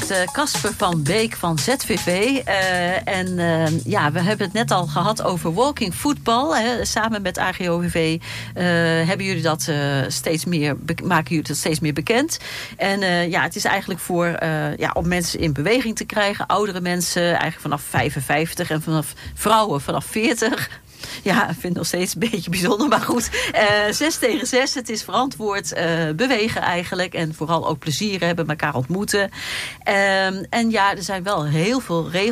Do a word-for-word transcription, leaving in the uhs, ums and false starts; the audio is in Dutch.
met Casper uh, van Beek van Z V V. Uh, en uh, ja, we hebben het net al gehad over walking football. Hè. Samen met A G O V V uh, hebben jullie dat uh, steeds meer, maken jullie dat steeds meer bekend. En uh, ja, het is eigenlijk voor uh, ja, om mensen in beweging te krijgen. Oudere mensen, eigenlijk vanaf vijfenvijftig en vanaf vrouwen vanaf veertig. Ja, ik vind het nog steeds een beetje bijzonder, maar goed. Uh, zes tegen zes, het is verantwoord uh, bewegen eigenlijk. En vooral ook plezier hebben, elkaar ontmoeten. Um, en ja, er zijn wel heel veel regels.